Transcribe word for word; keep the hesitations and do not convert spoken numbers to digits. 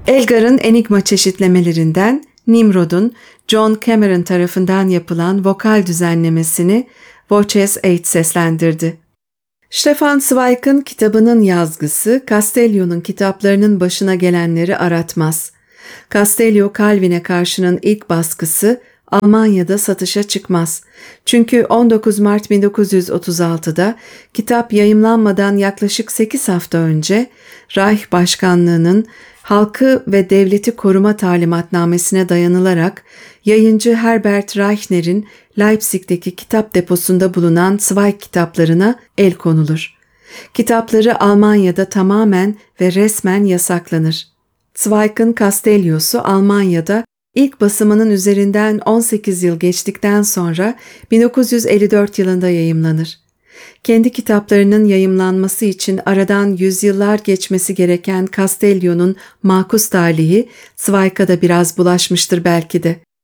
Elgar'ın Enigma çeşitlemelerinden Nimrod'un John Cameron tarafından yapılan vokal düzenlemesini Voces eight seslendirdi. Stefan Zweig'ın kitabının yazgısı, Castellio'nun kitaplarının başına gelenleri aratmaz. Castellio Calvin'e karşının ilk baskısı Almanya'da satışa çıkmaz. Çünkü on dokuz Mart bin dokuz yüz otuz altıda kitap yayımlanmadan yaklaşık sekiz hafta önce Reich Başkanlığı'nın halkı ve devleti koruma talimatnamesine dayanılarak yayıncı Herbert Reichner'in Leipzig'teki kitap deposunda bulunan Zweig kitaplarına el konulur. Kitapları Almanya'da tamamen ve resmen yasaklanır. Zweig'ın Castellio'su Almanya'da ilk basımının üzerinden on sekiz yıl geçtikten sonra bin dokuz yüz elli dört yılında yayımlanır. Kendi kitaplarının yayımlanması için aradan yüzyıllar geçmesi gereken Castellio'nun makus talihi Zweig'a da biraz bulaşmıştır belki de.